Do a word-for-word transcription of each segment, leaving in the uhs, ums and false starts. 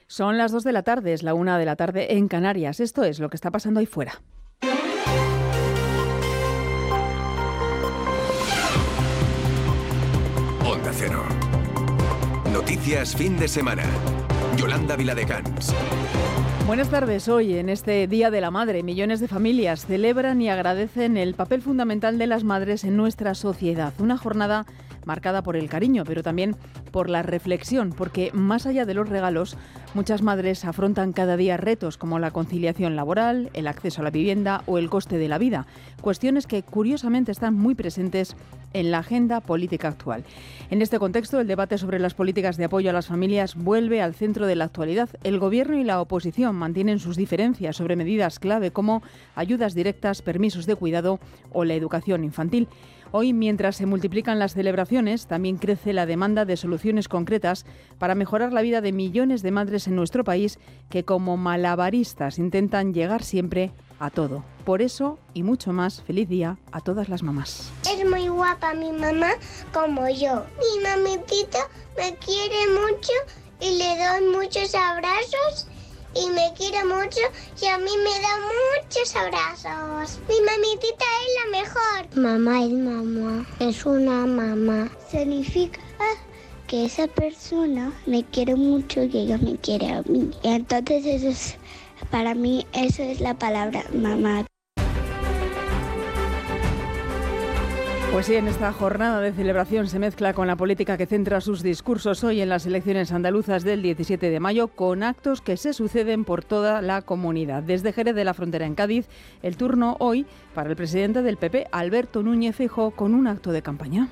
Son las dos de la tarde, es la una de la tarde en Canarias. Esto es lo que está pasando ahí fuera. Onda Cero. Noticias fin de semana. Yolanda Viladecans. Buenas tardes. Hoy, en este Día de la Madre, millones de familias celebran y agradecen el papel fundamental de las madres en nuestra sociedad. Una jornada marcada por el cariño, pero también por la reflexión, porque más allá de los regalos, muchas madres afrontan cada día retos como la conciliación laboral, el acceso a la vivienda o el coste de la vida, cuestiones que curiosamente están muy presentes en la agenda política actual. En este contexto, el debate sobre las políticas de apoyo a las familias vuelve al centro de la actualidad. El Gobierno y la oposición mantienen sus diferencias sobre medidas clave como ayudas directas, permisos de cuidado o la educación infantil. Hoy, mientras se multiplican las celebraciones, también crece la demanda de soluciones concretas para mejorar la vida de millones de madres en nuestro país que, como malabaristas, intentan llegar siempre a todo. Por eso, y mucho más, feliz día a todas las mamás. Es muy guapa mi mamá como yo. Mi mamitita me quiere mucho y le doy muchos abrazos. Y me quiere mucho y a mí me da muchos abrazos. Mi mamitita es la mejor. Mamá es mamá, es una mamá. Significa que esa persona me quiere mucho y ella me quiere a mí. Y entonces eso es, para mí, eso es la palabra mamá. Pues sí, en esta jornada de celebración se mezcla con la política que centra sus discursos hoy en las elecciones andaluzas del diecisiete de mayo, con actos que se suceden por toda la comunidad. Desde Jerez de la Frontera en Cádiz, el turno hoy para el presidente del P P, Alberto Núñez Feijóo, con un acto de campaña.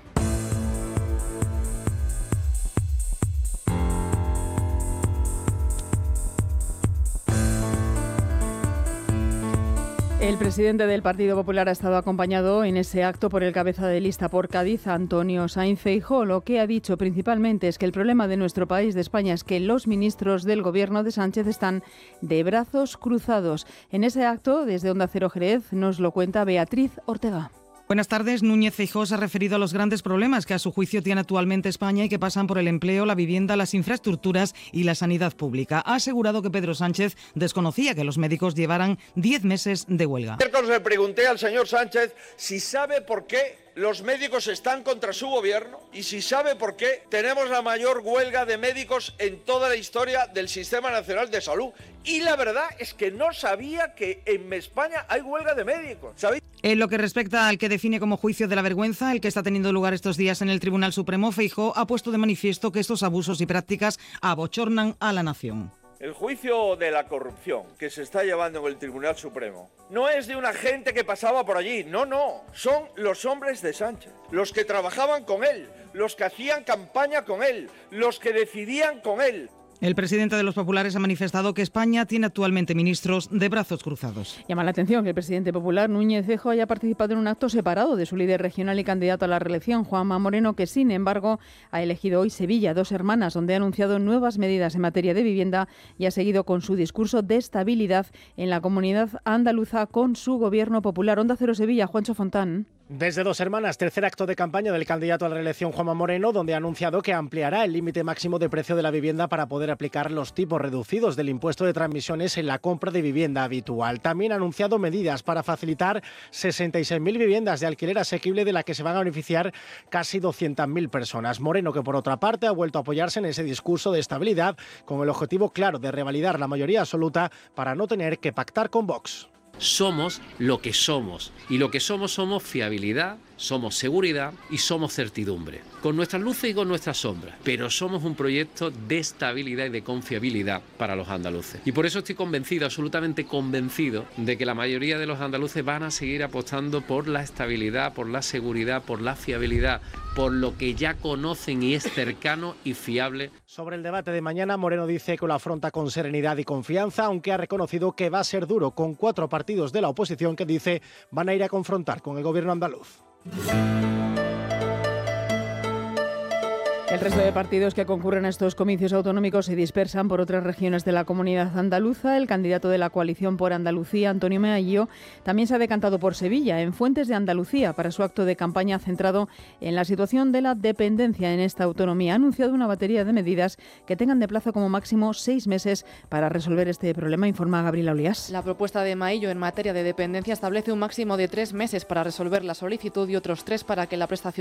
El presidente del Partido Popular ha estado acompañado en ese acto por el cabeza de lista por Cádiz, Antonio Sainz Feijóo. Lo que ha dicho principalmente es que el problema de nuestro país, de España, es que los ministros del gobierno de Sánchez están de brazos cruzados. En ese acto, desde Onda Cero Jerez, nos lo cuenta Beatriz Ortega. Buenas tardes. Núñez Feijóo se ha referido a los grandes problemas que a su juicio tiene actualmente España y que pasan por el empleo, la vivienda, las infraestructuras y la sanidad pública. Ha asegurado que Pedro Sánchez desconocía que los médicos llevaran diez meses de huelga. Miércoles le pregunté al señor Sánchez si sabe por qué los médicos están contra su gobierno y si sabe por qué tenemos la mayor huelga de médicos en toda la historia del Sistema Nacional de Salud. Y la verdad es que no sabía que en España hay huelga de médicos. ¿Sabéis? En lo que respecta al que define como juicio de la vergüenza, el que está teniendo lugar estos días en el Tribunal Supremo, Feijóo ha puesto de manifiesto que estos abusos y prácticas abochornan a la nación. El juicio de la corrupción que se está llevando en el Tribunal Supremo no es de una gente que pasaba por allí, no, no, son los hombres de Sánchez, los que trabajaban con él, los que hacían campaña con él, los que decidían con él. El presidente de los populares ha manifestado que España tiene actualmente ministros de brazos cruzados. Llama la atención que el presidente popular Núñez Feijóo haya participado en un acto separado de su líder regional y candidato a la reelección, Juanma Moreno, que sin embargo ha elegido hoy Sevilla, Dos Hermanas, donde ha anunciado nuevas medidas en materia de vivienda y ha seguido con su discurso de estabilidad en la comunidad andaluza con su gobierno popular. Onda Cero Sevilla, Juancho Fontán. Desde Dos Hermanas, tercer acto de campaña del candidato a la reelección Juanma Moreno, donde ha anunciado que ampliará el límite máximo de precio de la vivienda para poder aplicar los tipos reducidos del impuesto de transmisiones en la compra de vivienda habitual. También ha anunciado medidas para facilitar sesenta y seis mil viviendas de alquiler asequible, de la que se van a beneficiar casi doscientas mil personas. Moreno, que por otra parte ha vuelto a apoyarse en ese discurso de estabilidad con el objetivo claro de revalidar la mayoría absoluta para no tener que pactar con Vox. Somos lo que somos, y lo que somos somos fiabilidad, somos seguridad y somos certidumbre, con nuestras luces y con nuestras sombras, pero somos un proyecto de estabilidad y de confiabilidad para los andaluces. Y por eso estoy convencido, absolutamente convencido, de que la mayoría de los andaluces van a seguir apostando por la estabilidad, por la seguridad, por la fiabilidad, por lo que ya conocen y es cercano y fiable. Sobre el debate de mañana, Moreno dice que lo afronta con serenidad y confianza, aunque ha reconocido que va a ser duro con cuatro partidos de la oposición que dice van a ir a confrontar con el gobierno andaluz. El resto de partidos que concurren a estos comicios autonómicos se dispersan por otras regiones de la comunidad andaluza. El candidato de la coalición por Andalucía, Antonio Meaillo, también se ha decantado por Sevilla, en Fuentes de Andalucía, para su acto de campaña centrado en la situación de la dependencia en esta autonomía. Ha anunciado una batería de medidas que tengan de plazo como máximo seis meses para resolver este problema, informa Gabriela Olías. La propuesta de Meaillo en materia de dependencia establece un máximo de tres meses para resolver la solicitud y otros tres para que la prestación